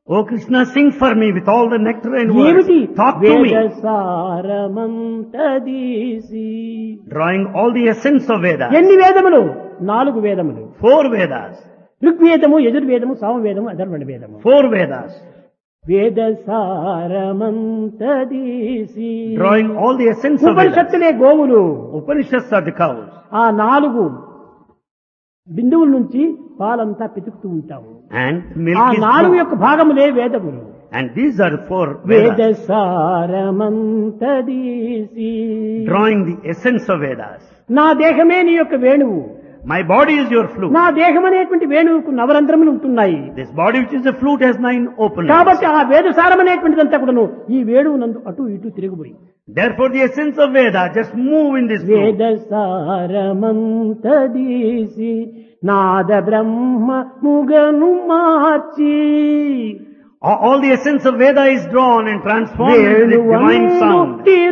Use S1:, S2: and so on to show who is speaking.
S1: Oh Krishna, sing for me with all the nectar and
S2: ఏమిటి
S1: words. Talk to me.
S2: వేదసారమంతదీసి.
S1: Drawing all the essence of Vedas.
S2: ఎన్ని వేదములు? 4 వేదములు.
S1: 4 Vedas.
S2: ఋగ్వేదము, యజుర్వేదము, సామవేదము, Atharvana వేదము.
S1: 4 Vedas.
S2: వేదసారమంతదీసి.
S1: Drawing all the essence of Vedas.
S2: ఉపనిషత్తులే గోవులు.
S1: Upanishads are the cows.
S2: ఆ 4 బిందువుల నుంచి పాలంతా పితుకుతూ ఉంటాము.
S1: And
S2: ఆ
S1: milk is
S2: 4
S1: flowing.
S2: యొక్క భాగములే వేదములు.
S1: And these are 4 Vedas.
S2: వేదసారమంతదీసి.
S1: Drawing the essence of Vedas.
S2: నా దేహమే నీ యొక్క వేణువు.
S1: My body is your flute.
S2: నా దేహం అనేటువంటి వేణువుకు నవరంధ్రములు ఉంటున్నాయి.
S1: This body which is a flute has 9 openings.
S2: కాబట్టి ఆ వేదసారం అనేటువంటిదంతా కూడాను ఈ వేణువు నందు అటు ఇటు తిరుగుపోయి.
S1: Therefore the essence of Veda just move in this flute.
S2: వేదసారమంతదీసి Nada Brahma ముగను March.
S1: All the essence of Veda is drawn and transformed into the divine sound.